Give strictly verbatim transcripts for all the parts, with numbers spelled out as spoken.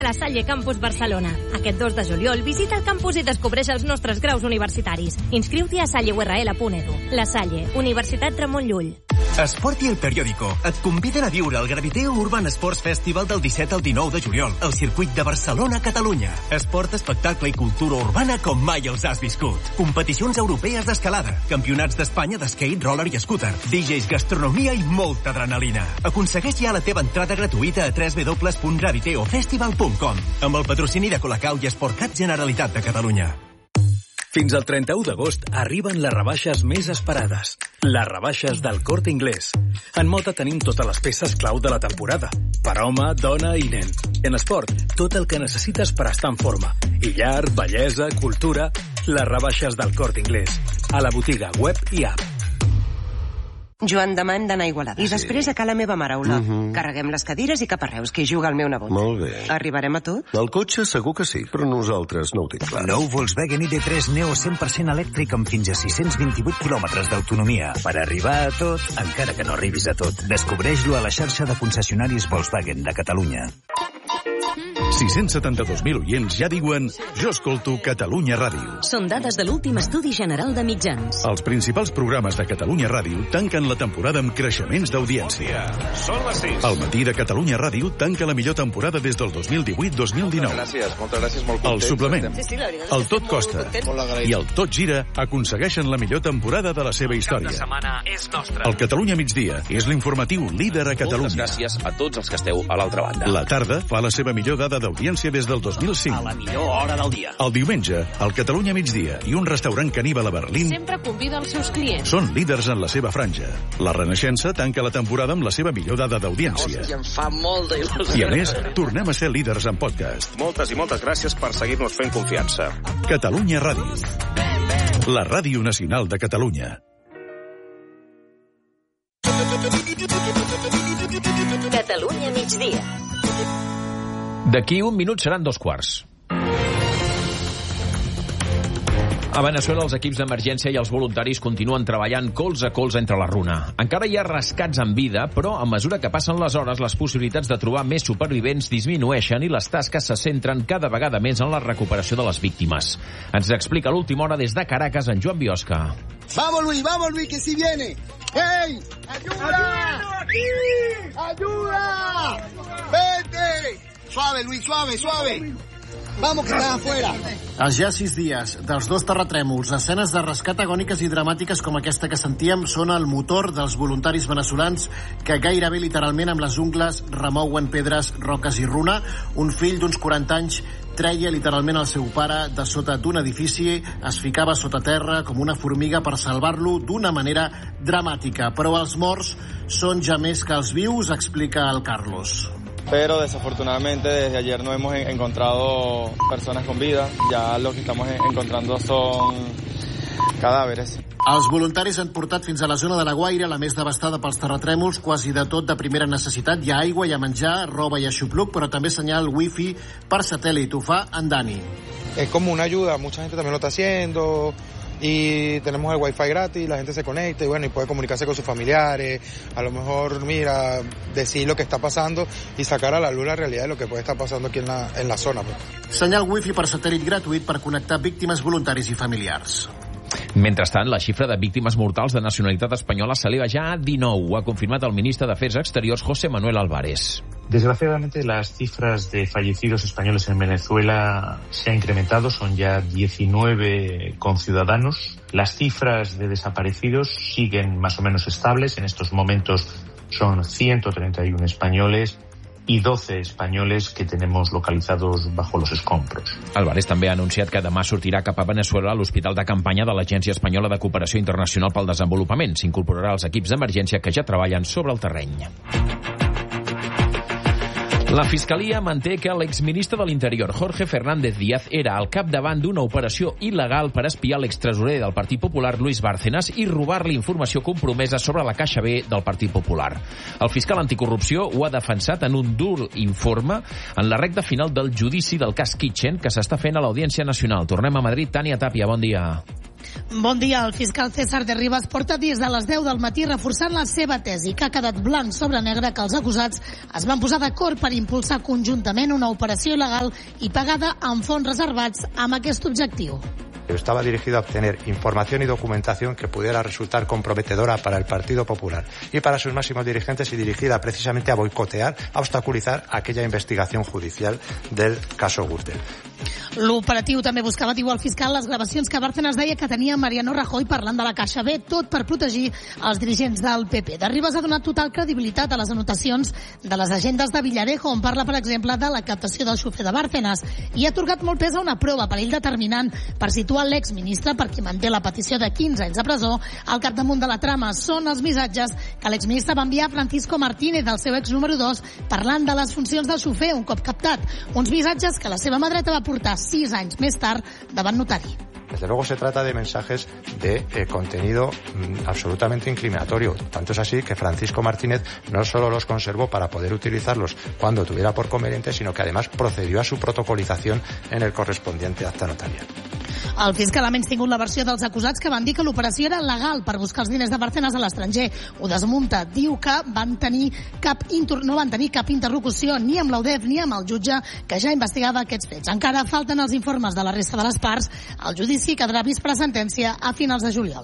La Salle Campus Barcelona. Aquest dos de juliol visita el campus i descobreix els nostres graus universitaris. Inscriu-t'hi a salle u erre ele punt edu. La Salle, Universitat Ramon Llull. Esport i El Periódico et conviden a viure el Graviteo Urban Sports Festival del disset al dinou de juliol al circuit de Barcelona, Catalunya. Esport, espectacle i cultura urbana com mai els has viscut. Competicions europees d'escalada, campionats d'Espanya d'skate, roller i scooter, D Js, gastronomia i molta adrenalina. Aconsegueix ja la teva entrada gratuïta a w w w punt graviteo festival punt com amb el patrocini de Colacau i Esportcat Generalitat de Catalunya. Fins al trenta-u d'agost arriben les rebaixes més esperades. Les rebaixes del Corte Inglés. En moda tenim totes les peces clau de la temporada. Per home, dona i nen. En esport, tot el que necessites per estar en forma. I llar, bellesa, cultura... Les rebaixes del Corte Inglés. A la botiga web i app. Joan, demà hem d'anar a Igualada. I després a casa la meva mare, Olot. Uh -huh. Carreguem les cadires i cap a Reus, que hi juga el meu nebot. Molt bé. Arribarem a tot? El cotxe segur que sí, però nosaltres no ho tinc clar. Nou Volkswagen I D tres Neo cent per cent elèctric amb fins a sis-cents vint-i-vuit quilòmetres d'autonomia. Per arribar a tot, encara que no arribis a tot, descobreix-lo a la xarxa de concessionaris Volkswagen de Catalunya. sis-cents setanta-dos mil oients ja diuen «Jo escolto Catalunya Ràdio». Són dades de l'últim estudi general de mitjans. Els principals programes de Catalunya Ràdio tanquen la temporada amb creixements d'audiència. Són les sis. El matí de Catalunya Ràdio tanca la millor temporada des del dos mil divuit dos mil dinou. Moltes gràcies, moltes gràcies, molt contents. El suplement, Sí, sí, la veritat, el tot costa i el tot gira aconsegueixen la millor temporada de la seva història. El cap de setmana és nostre. El Catalunya Migdia és l'informatiu líder a Catalunya. Moltes gràcies a tots els que esteu a l'altra banda. La tarda fa la seva millor dada d'audiència des del dos mil cinc. A la millor hora del dia. El diumenge, el Catalunya Migdia i un restaurant caníbal a Berlín Sempre convida els seus clients. són líders en la seva franja. La Renaixença tanca la temporada amb la seva millor dada d'audiència. I em fa molta il·lusió. I a més, tornem a ser líders en podcast. Moltes i moltes gràcies per seguir-nos fent confiança. Catalunya Ràdio. La Ràdio Nacional de Catalunya. Catalunya migdia. D'aquí un minut seran dos quarts. A Veneçuela, els equips d'emergència i els voluntaris continuen treballant colze a colze entre la runa. Encara hi ha rescats en vida, però a mesura que passen les hores, les possibilitats de trobar més supervivents disminueixen i les tasques se centren cada vegada més en la recuperació de les víctimes. Ens explica a l'última hora des de Caracas en Joan Biosca. Vamos, Luis, vamos, Luis, que si viene. ¡Hey! ¡Ayuda! ¡Ayuda! ¡Vete! Suave, Luis, suave, suave. Vamos, que estàs afuera. Els ja sis dies dels dos terratrèmols, escenes de rescat agòniques i dramàtiques com aquesta que sentíem són el motor dels voluntaris veneçolans que gairebé literalment amb les ungles remouen pedres, roques i runa. Un fill d'uns quaranta anys treia literalment el seu pare de sota d'un edifici, es ficava sota terra com una formiga per salvar-lo d'una manera dramàtica. Però els morts són ja més que els vius, explica el Carlos. Pero desafortunadamente desde ayer no hemos encontrado personas con vida. Ya lo que estamos encontrando son cadàveres. Els voluntaris han portat fins a la zona de la Guaira, la més devastada pels terratrèmols, quasi de tot de primera necessitat. Hi ha aigua, hi ha menjar, roba i aixopluc, però també senyal wifi per satèl·lit. Ho fa en Dani. Es como una ayuda, mucha gente también lo está haciendo. Y tenemos el wifi gratis, la gente se conecta y bueno, y puede comunicarse con sus familiares, a lo mejor, mira, decir lo que está pasando y sacar a la luz la realidad de lo que puede estar pasando aquí en la, en la zona. Pues. Senyal wifi per satèl·lit gratuït per connectar víctimes, voluntaris i familiars. Mentrestant, la xifra de víctimes mortals de nacionalitat espanyola s'eleva ja a dinou. Ho ha confirmat el ministre d'Afers Exteriors, José Manuel Álvarez. Desgraciadamente, las cifras de fallecidos españoles en Venezuela se han incrementado, son ya diecinueve conciudadanos. Las cifras de desaparecidos siguen más o menos estables. En estos momentos son ciento treinta y uno españoles i doce espanyoles que tenemos localizados bajo los escombros. Álvarez també ha anunciat que demà sortirà cap a Veneçuela a l'Hospital de Campanya de l'Agència Espanyola de Cooperació Internacional pel Desenvolupament. S'incorporarà als equips d'emergència que ja treballen sobre el terreny. La Fiscalia manté que l'exministre de l'Interior, Jorge Fernández Díaz, era al capdavant d'una operació il·legal per espiar l'extresorer del Partit Popular, Luis Bárcenas, i robar-li informació compromesa sobre la Caixa B del Partit Popular. El fiscal anticorrupció ho ha defensat en un dur informe en la recta final del judici del cas Kitchen que s'està fent a l'Audiència Nacional. Tornem a Madrid. Tània Tàpia, bon dia. Bon dia. El fiscal César de Rivas porta des de les deu del matí reforçant la seva tesi, que ha quedat blanc sobre negre que els acusats es van posar d'acord per impulsar conjuntament una operació il·legal i pagada amb fons reservats amb aquest objectiu. Estaba dirigido a obtener información y documentación que pudiera resultar comprometedora para el Partido Popular y para sus máximos dirigentes y dirigida precisamente a boicotear, a obstaculizar aquella investigación judicial del caso Gürtel. L'operatiu també buscava, diu el fiscal, les gravacions que Bárcenas deia que tenia Mariano Rajoy parlant de la Caixa B, tot per protegir els dirigents del P P. De Rivas ha donat total credibilitat a les anotacions de les agendes de Villarejo, on parla, per exemple, de la captació del xofer de Bárcenas, i ha atorgat molt pes a una prova per ell determinant per situar l'exministre, per qui manté la petició de quinze anys de presó, al capdamunt de la trama. Són els missatges que l'exministre va enviar a Francisco Martínez, el seu ex número dos, parlant de les funcions del xofer un cop captat. Uns missatges que la seva mà dreta va portar sis anys més tard davant notari. Desde luego se trata de mensajes de eh, contenido mm, absolutamente incriminatorio. Tanto es así que Francisco Martínez no solo los conservó para poder utilizarlos cuando tuviera por conveniente, sino que además procedió a su protocolización en el correspondiente acta notarial. El fiscal ha menystingut la versió dels acusats que van dir que l'operació era legal per buscar els diners de Bárcenas a l'estranger. Ho desmunta. Diu que van tenir cap inter... no van tenir cap interlocució ni amb l'U D E F ni amb el jutge que ja investigava aquests fets. Encara falten els informes de la resta de les parts. El judici quedarà vist per sentència a finals de juliol.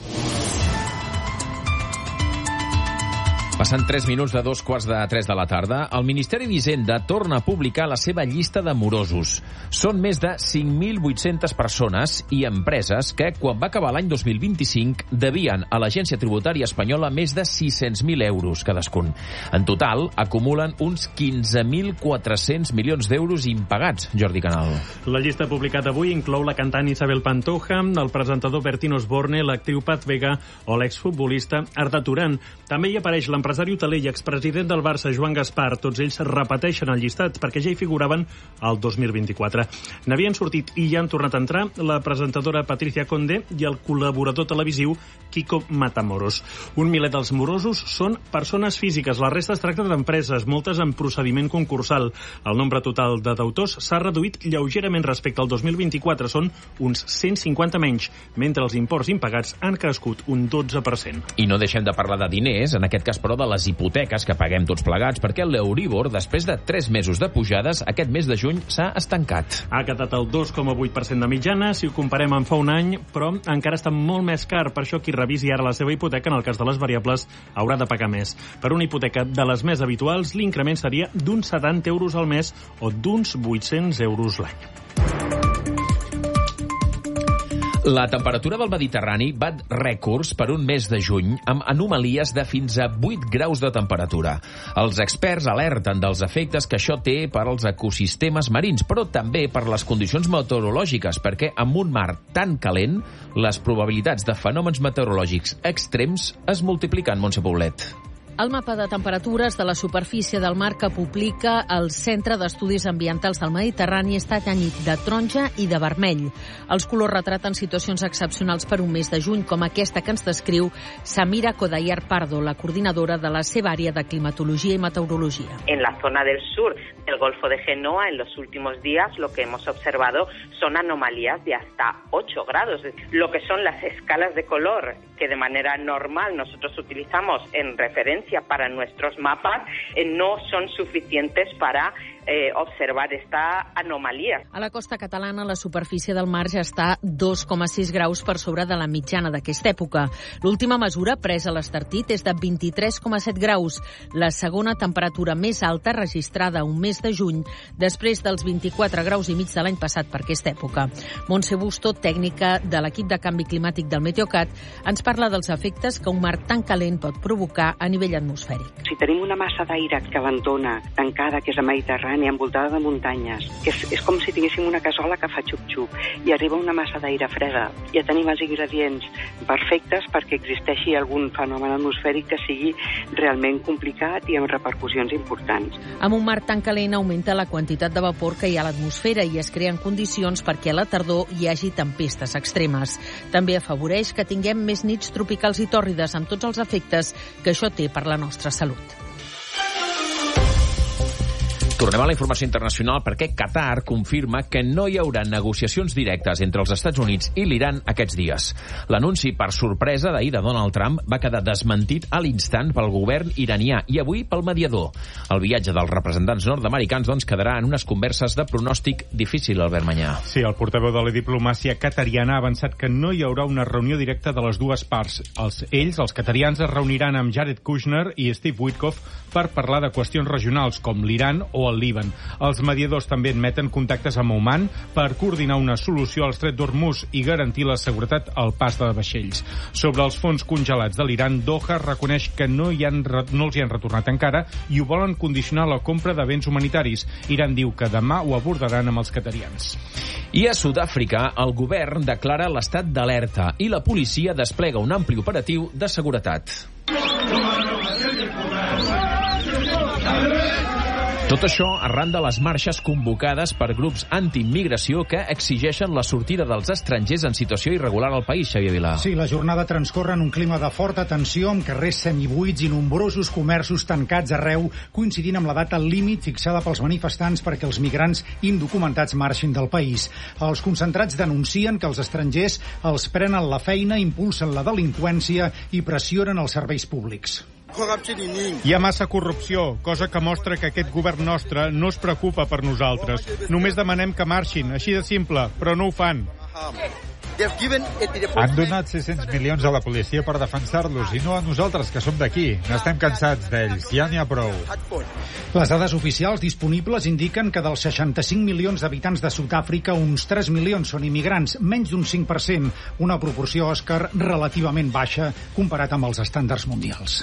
Passant tres minuts de dos quarts de tres de la tarda, el Ministeri d'Hisenda torna a publicar la seva llista de morosos. Són més de cinc mil vuit-centes persones i empreses que, quan va acabar l'any dos mil vint-i-cinc, devien a l'Agència Tributària Espanyola més de sis-cents mil euros cadascun. En total, acumulen uns quinze mil quatre-cents milions d'euros impagats. Jordi Canal. La llista publicada avui inclou la cantant Isabel Pantoja, el presentador Bertín Osborne, l'actriu Paz Vega o l'exfutbolista Arda Turan. També hi apareix l'empresari hoteler i expresident del Barça, Joan Gaspar. Tots ells repeteixen el llistat perquè ja hi figuraven el dos mil vint-i-quatre. N'havien sortit i ja han tornat a entrar la presentadora Patricia Conde i el col·laborador televisiu Kiko Matamoros. Un miler dels morosos són persones físiques. La resta es tracta d'empreses, moltes en procediment concursal. El nombre total de deutors s'ha reduït lleugerament respecte al dos mil vint-i-quatre. Són uns cent cinquanta menys, mentre els imports impagats han crescut un dotze per cent. I no deixem de parlar de diners, en aquest cas, però, de les hipoteques que paguem tots plegats, perquè l'Euribor, després de tres mesos de pujades, aquest mes de juny s'ha estancat. Ha quedat el dos coma vuit per cent de mitjana, si ho comparem amb fa un any, però encara està molt més car. Per això qui revisi ara la seva hipoteca, en el cas de les variables, haurà de pagar més. Per una hipoteca de les més habituals, l'increment seria d'uns setanta euros al mes o d'uns vuit-cents euros l'any. La temperatura del Mediterrani bat rècords per un mes de juny amb anomalies de fins a vuit graus de temperatura. Els experts alerten dels efectes que això té per als ecosistemes marins, però també per les condicions meteorològiques, perquè amb un mar tan calent, les probabilitats de fenòmens meteorològics extrems es multipliquen, Montse Poblet. El mapa de temperatures de la superfície del mar que publica el Centre d'Estudis Ambientals del Mediterrani està tenyit de taronja i de vermell. Els colors retraten situacions excepcionals per un mes de juny, com aquesta que ens descriu Samira Kodayar Pardo, la coordinadora de la seva àrea de climatologia i meteorologia. En la zona del sur del Golfo de Genoa, en los últimos días, lo que hemos observado son anomalías de hasta ocho grados. Lo que son las escalas de color que de manera normal nosotros utilizamos en referencia para nuestros mapas, eh, no son suficientes para eh, observar esta anomalía. A la costa catalana, la superfície del mar ja està dos coma sis graus per sobre de la mitjana d'aquesta època. L'última mesura presa a l'Estartit és de vint-i-tres coma set graus, la segona temperatura més alta registrada un mes de juny, després dels vint-i-quatre graus i mig de l'any passat per aquesta època. Montse Busto, tècnica de l'equip de canvi climàtic del Meteocat, ens parla dels efectes que un mar tan calent pot provocar a nivell atmosfèric. Si tenim una massa d'aire calentona, tancada, que és a Mediterrani, envoltada de muntanyes, que és, és com si tinguéssim una cassola que fa xup-xup, i arriba una massa d'aire freda, ja tenim els ingredients perfectes perquè existeixi algun fenomen atmosfèric que sigui realment complicat i amb repercussions importants. Amb un mar tan calent augmenta la quantitat de vapor que hi ha a l'atmosfera i es creen condicions perquè a la tardor hi hagi tempestes extremes. També afavoreix que tinguem més nits tropicals i tòrrides, amb tots els efectes que això té per la nostra salut. Tornem a la informació internacional perquè Qatar confirma que no hi haurà negociacions directes entre els Estats Units i l'Iran aquests dies. L'anunci, per sorpresa d'ahir de Donald Trump, va quedar desmentit a l'instant pel govern iranià i avui pel mediador. El viatge dels representants nord-americans doncs, quedarà en unes converses de pronòstic difícil, Albert Manyà. Sí, el portaveu de la diplomàcia qatariana ha avançat que no hi haurà una reunió directa de les dues parts. Els, ells, els qatarians, es reuniran amb Jared Kushner i Steve Witkoff per parlar de qüestions regionals com l'Iran o el Líban. Els mediadors també admeten contactes amb Oman per coordinar una solució al estret d'Hormuz i garantir la seguretat al pas de vaixells. Sobre els fons congelats de l'Iran, Doha reconeix que no, hi han, no els hi han retornat encara i ho volen condicionar a la compra de béns humanitaris. Iran diu que demà ho abordaran amb els qatarians. I a Sud-àfrica, el govern declara l'estat d'alerta i la policia desplega un ampli operatiu de seguretat. Tot això arran de les marxes convocades per grups antiimmigració que exigeixen la sortida dels estrangers en situació irregular al país, Xavier Vilà. Sí, la jornada transcorre en un clima de forta tensió amb carrers semibuits i nombrosos comerços tancats arreu, coincidint amb la data límit fixada pels manifestants perquè els migrants indocumentats marxin del país. Els concentrats denuncien que els estrangers els prenen la feina, impulsen la delinqüència i pressionen els serveis públics. Hi ha massa corrupció, cosa que mostra que aquest govern nostre no es preocupa per nosaltres. Només demanem que marxin, així de simple, però no ho fan. Han donat sis-cents milions a la policia per defensar-los i no a nosaltres, que som d'aquí. N'estem cansats d'ells, ja n'hi ha prou. Les dades oficials disponibles indiquen que dels seixanta-cinc milions d'habitants de Sud-àfrica, uns tres milions són immigrants, menys d'un cinc per cent, una proporció, Òscar, relativament baixa comparat amb els estàndards mundials.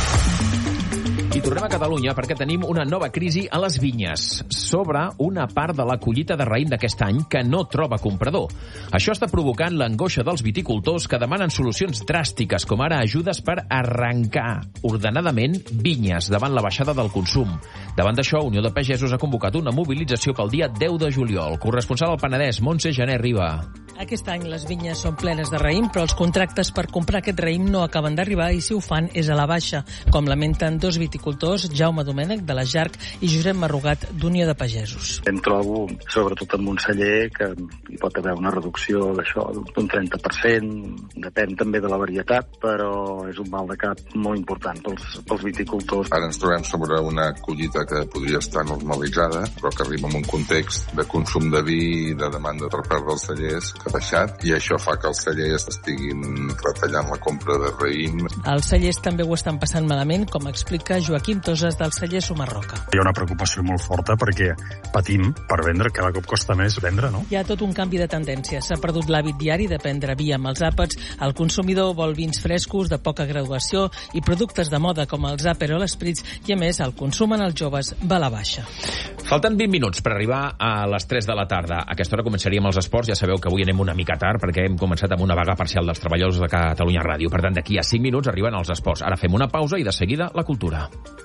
I tornem a Catalunya perquè tenim una nova crisi a les vinyes sobre una part de la collita de raïm d'aquest any que no troba comprador. Això està provocant l'angoixa dels viticultors que demanen solucions dràstiques, com ara ajudes per arrencar ordenadament vinyes davant la baixada del consum. Davant d'això, Unió de Pagesos ha convocat una mobilització pel dia deu de juliol. Corresponsal al Penedès, Montse Gené Riba. Aquest any les vinyes són plenes de raïm, però els contractes per comprar aquest raïm no acaben d'arribar i si ho fan és a la baixa, com lamenten dos viticultors, Jaume Domènech, de la Jarc, i Josep Marrugat, d'Unió de Pagesos. Em trobo, sobretot amb un celler, que hi pot haver una reducció d'això d'un trenta per cent, depèn també de la varietat, però és un mal de cap molt important pels, pels viticultors. Ara ens trobem sobre una collita que podria estar normalitzada, però que arriba en un context de consum de vi i de demanda per part dels cellers que ha baixat, i això fa que els cellers estiguin retallant la compra de raïm. Els cellers també ho estan passant malament, com explica Joaquim Toses, del celler Sumarroca. Hi ha una preocupació molt forta perquè patim per vendre, cada cop costa més vendre, no? Hi ha tot un canvi de tendència. S'ha perdut l'hàbit diari de prendre vi amb els àpats, el consumidor vol vins frescos, de poca graduació i productes de moda com els Aperol Spritz, i a més el consum en els joves va a la baixa. Falten vint minuts per arribar a les tres de la tarda. A aquesta hora començaríem els esports. Ja sabeu que avui anem una mica tard perquè hem començat amb una vaga parcial dels treballadors de Catalunya Ràdio. Per tant, d'aquí a cinc minuts arriben els esports. Ara fem una pausa i de seguida la cultura.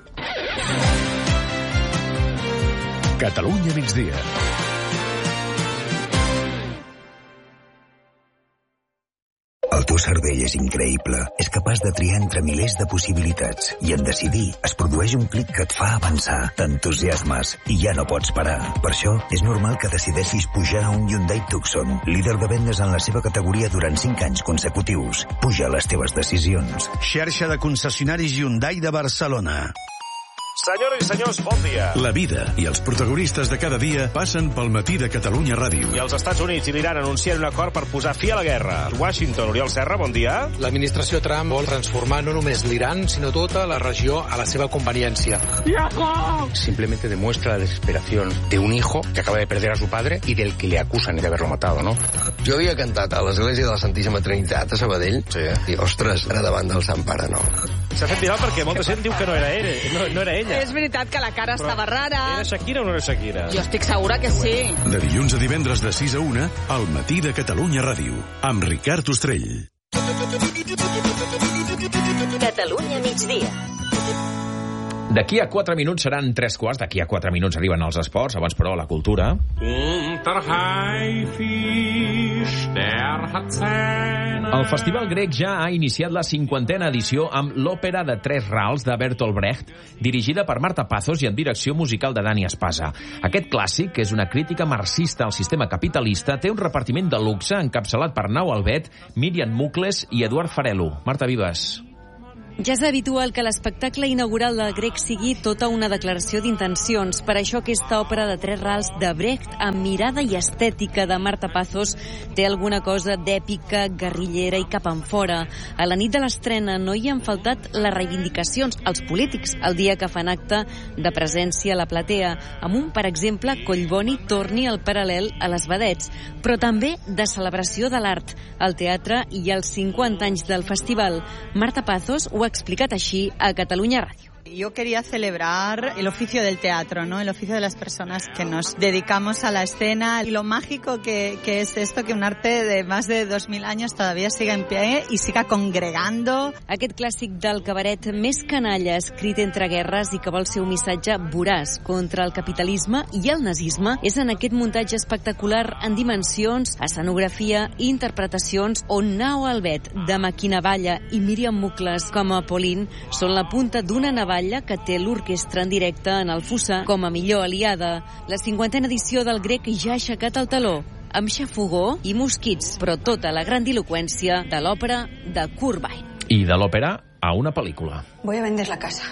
Catalunya migdia. El teu cervell és increïble. És capaç de triar entre milers de possibilitats. I en decidir es produeix un clic que et fa avançar. T'entusiasmes i ja no pots parar. Per això és normal que decideixis pujar a un Hyundai Tucson, líder de vendes en la seva categoria durant cinc anys consecutius. Puja les teves decisions. Xarxa de concessionaris Hyundai de Barcelona. Senyores i senyors, bon dia. La vida i els protagonistes de cada dia passen pel matí de Catalunya Ràdio. I els Estats Units i l'Iran anuncien un acord per posar fi a la guerra. Washington, Oriol Serra, bon dia. L'administració Trump vol transformar no només l'Iran, sinó tota la regió a la seva conveniencia. Simplemente demuestra la desesperación de un hijo que acaba de perder a su padre y del que le acusan de haberlo matado, ¿no? Jo havia cantat a l'església de la Santíssima Trinitat a Sabadell, sí. I, ostres, ara davant del Sant Pare, no. S'ha fet viral perquè molta gent diu que no era ell, no, no era ella. És veritat que la cara Però estava rara. Era Shakira o no era Shakira? Jo estic segura que sí. De dilluns a divendres de sis a una, al matí de Catalunya Ràdio, amb Ricard Ostrell. Catalunya migdia. D'aquí a quatre minuts seran tres quarts, d'aquí a quatre minuts arriben els esports, abans però la cultura. El Festival Grec ja ha iniciat la cinquantena edició amb l'òpera de Tres rals de Bertolt Brecht, dirigida per Marta Pazos i en direcció musical de Dani Espasa. Aquest clàssic, que és una crítica marxista al sistema capitalista, té un repartiment de luxe encapçalat per Nau Albet, Míriam Mucles i Eduard Farelo. Marta Vives. Ja és habitual que l'espectacle inaugural del Grec sigui tota una declaració d'intencions. Per això aquesta òpera de Tres rals de Brecht, amb mirada i estètica de Marta Pazos, té alguna cosa d'èpica, guerrillera i cap enfora. A la nit de l'estrena no hi han faltat les reivindicacions als polítics el dia que fan acte de presència a la platea, amb un, per exemple, Collboni torni al paral·lel a les vedets, però també de celebració de l'art. Al teatre hi ha els cinquanta anys del festival. Marta Pazos ho ha explicat així a Catalunya Ràdio. Yo quería celebrar el oficio del teatro, ¿no? El oficio de las personas que nos dedicamos a la escena y lo mágico que, que es esto, que un arte de más de dos mil años todavía siga en pie y siga congregando. Aquest clàssic del cabaret més canalla, escrit entre guerres i que vol ser un missatge voraç contra el capitalisme i el nazisme, és en aquest muntatge espectacular en dimensions, escenografia i interpretacions on Nau Albet, de Maquina Valla, i Míriam Mucles com a Pauline són la punta d'una navalla que té l'orquestra en directe en el Fossar com a millor aliada. La cinquantena edició del Grec ja ha aixecat el taló, amb xafogó i mosquits, però tota la grandiloqüència de l'òpera de Kurt Weill. I de l'òpera a una pel·lícula. Voy a vender la casa.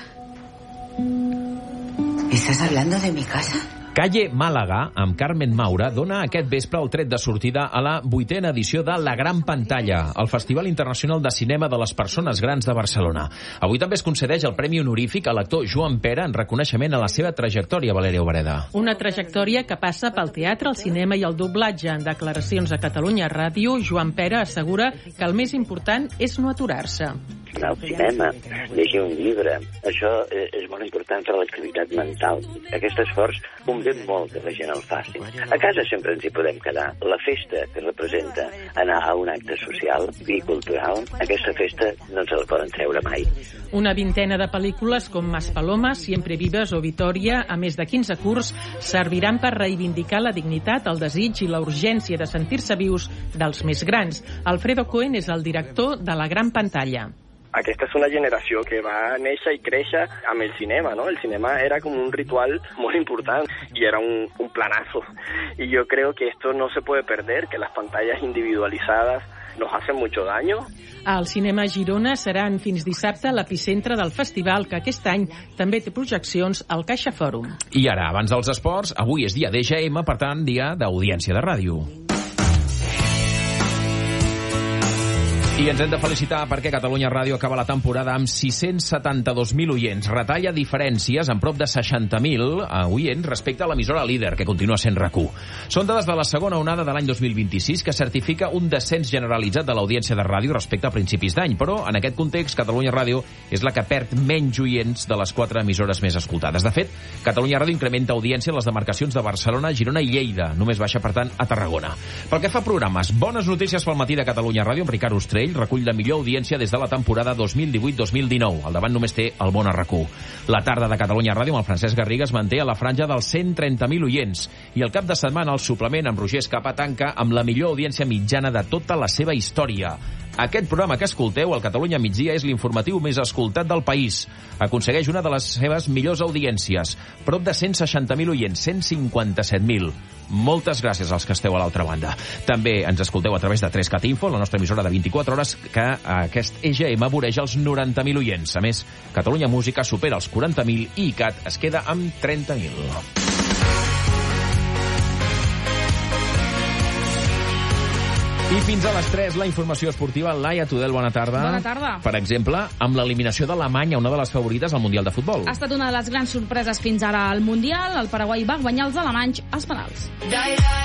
¿Estás hablando de mi casa? Calle Màlaga, amb Carmen Maura, dona aquest vespre el tret de sortida a la vuitena edició de La Gran Pantalla, el Festival Internacional de Cinema de les Persones Grans de Barcelona. Avui també es concedeix el Premi Honorífic a l'actor Joan Pera en reconeixement a la seva trajectòria, Valèria Obreda. Una trajectòria que passa pel teatre, el cinema i el doblatge. En declaracions a Catalunya Ràdio, Joan Pera assegura que el més important és no aturar-se. Anar al cinema, llegir un llibre, això és molt important per a l'activitat mental. Aquest esforç convé molt que la gent el faci. A casa sempre ens hi podem quedar. La festa que representa anar a un acte social i cultural, aquesta festa no ens la poden treure mai. Una vintena de pel·lícules com Maspalomas, Siempre Vives o Vitòria, a més de quinze curts, serviran per reivindicar la dignitat, el desig i la urgència de sentir-se vius dels més grans. Alfredo Cohen és el director de La Gran Pantalla. Aquesta és una generació que va néixer i créixer amb el cinema, ¿no? El cinema era com un ritual molt important y era un, un planazo. Y yo creo que esto no se puede perder, que las pantallas individualizadas nos hacen mucho daño. Al Cinema Girona seran fins dissabte l'epicentre del festival, que aquest any també té projeccions al Caixa Fòrum. I ara, abans dels esports, avui és dia d'E G M, per tant, dia d'audiència de ràdio. I ens hem de felicitar perquè Catalunya Ràdio acaba la temporada amb sis-cents setanta-dos mil oients. Retalla diferències amb prop de seixanta mil oients respecte a l'emissora líder, que continua sent RAC u. Són dades de la segona onada de l'any dos mil vint-i-sis que certifica un descens generalitzat de l'audiència de ràdio respecte a principis d'any, però en aquest context Catalunya Ràdio és la que perd menys oients de les quatre emissores més escoltades. De fet, Catalunya Ràdio incrementa audiència a les demarcacions de Barcelona, Girona i Lleida. Només baixa, per tant, a Tarragona. Pel que fa a programes, bones notícies pel matí de Catalunya Ràdio amb Ricard Ostrell, recull la millor audiència des de la temporada dos mil divuit dos mil dinou. Al davant només té el Bon a RAC u. La tarda de Catalunya Ràdio amb el Francesc Garriga es manté a la franja dels cent trenta mil oients. I el cap de setmana el suplement amb Roger Escapa tanca amb la millor audiència mitjana de tota la seva història. Aquest programa que escolteu, el Catalunya Migdia, és l'informatiu més escoltat del país. Aconsegueix una de les seves millors audiències. Prop de cent seixanta mil oients, cent cinquanta-set mil. Moltes gràcies als que esteu a l'altra banda. També ens escolteu a través de tres cat info, la nostra emissora de vint-i-quatre hores, que aquest E G M voreja els noranta mil oients. A més, Catalunya Música supera els quaranta mil i I C A T es queda amb trenta mil. I fins a les tres, la informació esportiva. Laia Tudel, bona tarda. Bona tarda. Per exemple, amb l'eliminació d'Alemanya, una de les favorites al Mundial de Futbol. Ha estat una de les grans sorpreses fins ara al Mundial. El Paraguai va guanyar els alemanys als penals.